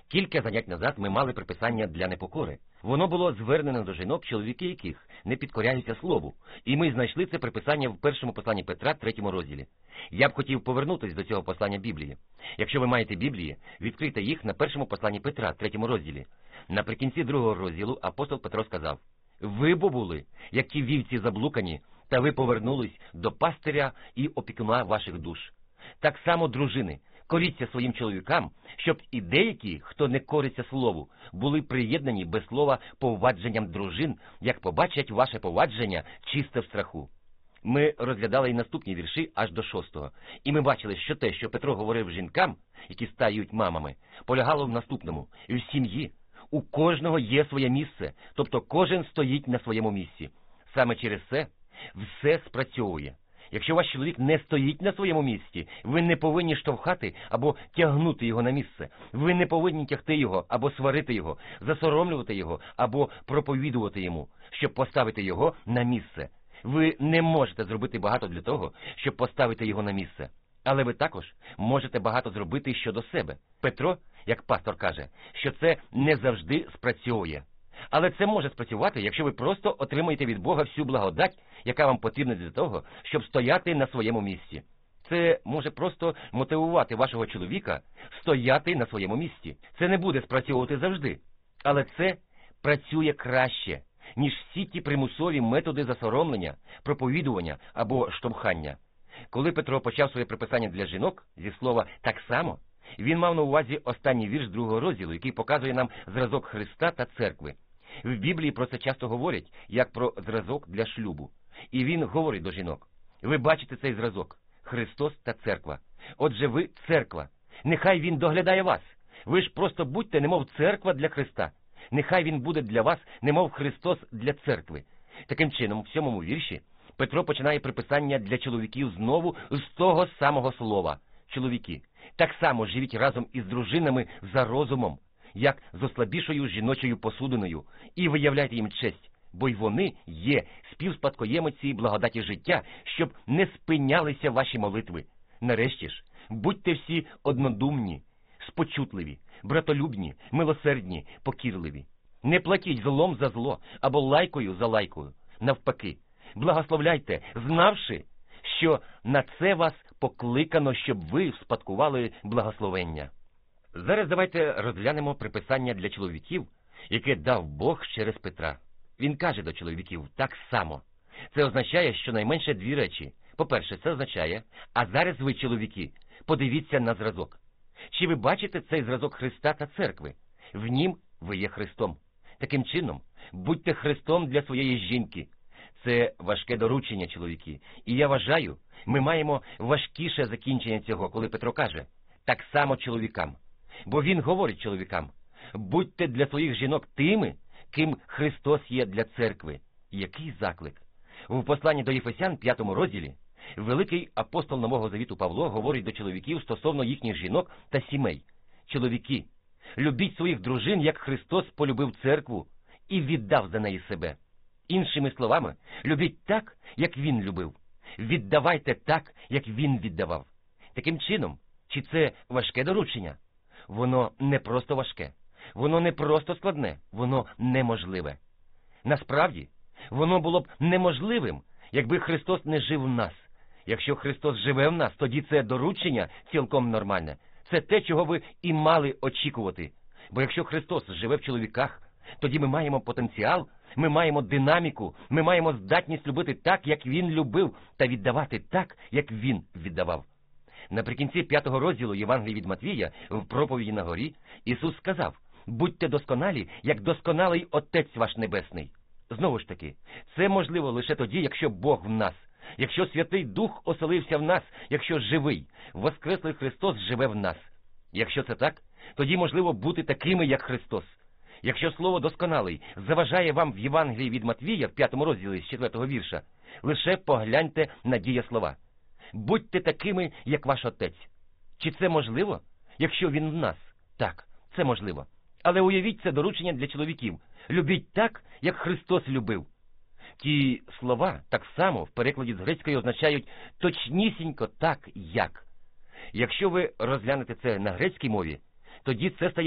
Кілька занять назад ми мали приписання для непокори. Воно було звернено до жінок, чоловіки яких не підкоряються слову. І ми знайшли це приписання в першому посланні Петра, 3 розділі. Я б хотів повернутися до цього послання Біблії. Якщо ви маєте Біблії, відкрийте їх на першому посланні Петра, 3 розділі. Наприкінці 2 розділу апостол Петро сказав: «Ви бо були, як ті вівці заблукані, та ви повернулись до пастиря і опікуна ваших душ. Так само, дружини, коріться своїм чоловікам, щоб і деякі, хто не кориться слову, були приєднані без слова повадженням дружин, як побачать ваше повадження чисте в страху». Ми розглядали і наступні вірші аж до 6-го. І ми бачили, що те, що Петро говорив жінкам, які стають мамами, полягало в наступному. В сім'ї у кожного є своє місце, тобто кожен стоїть на своєму місці. Саме через це все спрацьовує. Якщо ваш чоловік не стоїть на своєму місці, ви не повинні штовхати або тягнути його на місце. Ви не повинні тягти його або сварити його, засоромлювати його або проповідувати йому, щоб поставити його на місце. Ви не можете зробити багато для того, щоб поставити його на місце. Але ви також можете багато зробити щодо себе. Петро, як пастор, каже, що це не завжди спрацьовує. Але це може спрацювати, якщо ви просто отримаєте від Бога всю благодать, яка вам потрібна для того, щоб стояти на своєму місці. Це може просто мотивувати вашого чоловіка стояти на своєму місці. Це не буде спрацьовувати завжди. Але це працює краще, ніж всі ті примусові методи засоромлення, проповідування або штовхання. Коли Петро почав своє приписання для жінок зі слова «так само», він мав на увазі останній вірш 2 розділу, який показує нам зразок Христа та церкви. В Біблії про це часто говорять, як про зразок для шлюбу. І він говорить до жінок: ви бачите цей зразок – Христос та церква. Отже, ви – церква. Нехай він доглядає вас. Ви ж просто будьте, немов церква для Христа. Нехай він буде для вас, немов Христос для церкви. Таким чином, в 7 вірші Петро починає приписання для чоловіків знову з того самого слова. Чоловіки, так само живіть разом із дружинами за розумом, як з ослабішою жіночою посудиною, і виявляйте їм честь, бо й вони є співспадкоємиці благодаті життя, щоб не спинялися ваші молитви. Нарешті ж, будьте всі однодумні, спочутливі, братолюбні, милосердні, покірливі. Не платіть злом за зло або лайкою за лайкою. Навпаки, благословляйте, знавши, що на це вас покликано, щоб ви спадкували благословення. Зараз давайте розглянемо приписання для чоловіків, яке дав Бог через Петра. Він каже до чоловіків так само. Це означає щонайменше 2 речі. По-перше, це означає: а зараз ви, чоловіки, подивіться на зразок. Чи ви бачите цей зразок Христа та церкви? В нім ви є Христом. Таким чином, будьте Христом для своєї жінки. Це важке доручення, чоловіки. І я вважаю, ми маємо важкіше закінчення цього, коли Петро каже так само чоловікам. Бо він говорить чоловікам: будьте для своїх жінок тими, ким Христос є для церкви. Який заклик! В посланні до Єфесян, 5 розділі, великий апостол Нового Завіту Павло говорить до чоловіків стосовно їхніх жінок та сімей. Чоловіки, любіть своїх дружин, як Христос полюбив церкву і віддав за неї себе. Іншими словами, любіть так, як Він любив. Віддавайте так, як Він віддавав. Таким чином, чи це важке доручення? Воно не просто важке. Воно не просто складне. Воно неможливе. Насправді, воно було б неможливим, якби Христос не жив в нас. Якщо Христос живе в нас, тоді це доручення цілком нормальне. Це те, чого ви і мали очікувати. Бо якщо Христос живе в чоловіках, тоді ми маємо потенціал, ми маємо динаміку, ми маємо здатність любити так, як Він любив, та віддавати так, як Він віддавав. Наприкінці 5 розділу Євангелії від Матвія, в проповіді на горі, Ісус сказав: будьте досконалі, як досконалий Отець ваш Небесний. Знову ж таки, це можливо лише тоді, якщо Бог в нас, якщо Святий Дух оселився в нас, якщо живий, воскреслий Христос живе в нас. Якщо це так, тоді можливо бути такими, як Христос. Якщо слово «досконалий» заважає вам в Євангелії від Матвія, в 5 розділі з 4 вірша, лише погляньте на дієслова. Будьте такими, як ваш Отець. Чи це можливо, якщо Він в нас? Так, це можливо. Але уявіть це доручення для чоловіків. Любіть так, як Христос любив. Ті слова так само в перекладі з грецької означають точнісінько так, як. Якщо ви розглянете це на грецькій мові, тоді це стає